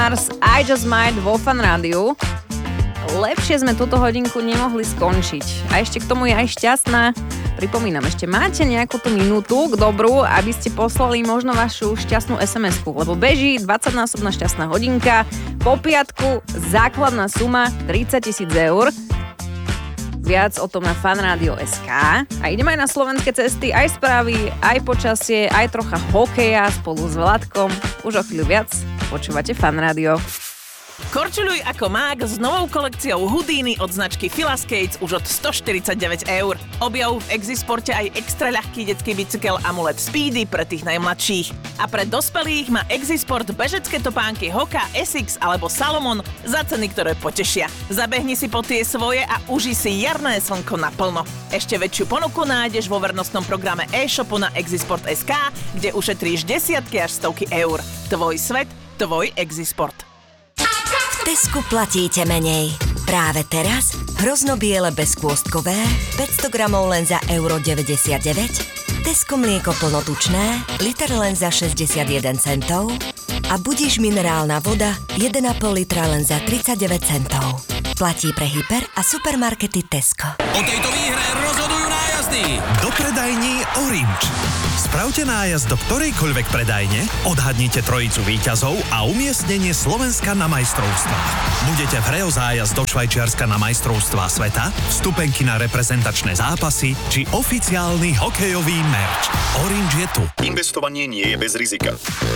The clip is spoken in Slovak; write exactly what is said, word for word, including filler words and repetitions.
Mars, I Just Might vo Fan Rádiu. Lepšie sme túto hodinku nemohli skončiť. A ešte k tomu je aj šťastná. Pripomínam, ešte máte nejakú tú minútu k dobru, aby ste poslali možno vašu šťastnú es em esku, lebo beží dvadsaťnásobná šťastná hodinka, po piatku základná suma tridsať tisíc eur. Viac o tom na fanradio bodka es ká. A ideme aj na slovenské cesty, aj správy, aj počasie, aj trocha hokeja spolu s Vladkom. Už o chvíľu viac počúvate Fan Rádio. Korčuľuj ako mák s novou kolekciou Houdini od značky Fila Skates už od stoštyridsaťdeväť eur. Objav v Exisporte aj extra ľahký detský bicykel Amulet Speedy pre tých najmladších. A pre dospelých má Exisport bežecké topánky Hoka, Essex alebo Salomon za ceny, ktoré potešia. Zabehni si po tie svoje a uži si jarné slnko naplno. Ešte väčšiu ponuku nájdeš vo vernostnom programe e-shopu na Exisport bodka es ká, kde ušetríš desiatky až stovky eur. Tvoj svet, tvoj Exisport. V Tesku platíte menej. Práve teraz hrozno-biele bezkôstkové päťsto gramov len za euro deväťdesiatdeväť, Tesco mlieko plnotučné liter len za šesťdesiatjeden centov a Budiš minerálna voda jeden a pol litra len za tridsaťdeväť centov. Platí pre hyper a supermarkety Tesco. O tejto výhre rozhodujú nájazdy. Do predajní Orange. Spravte nájazd do ktorejkoľvek predajne, odhadnite trojicu víťazov a umiestnenie Slovenska na majstrovstvách. Budete v hre o zájazd do Švajčiarska na majstrovstvá sveta, vstupenky na reprezentačné zápasy či oficiálny hokejový merch. Orange je tu. Investovanie nie je bez rizika.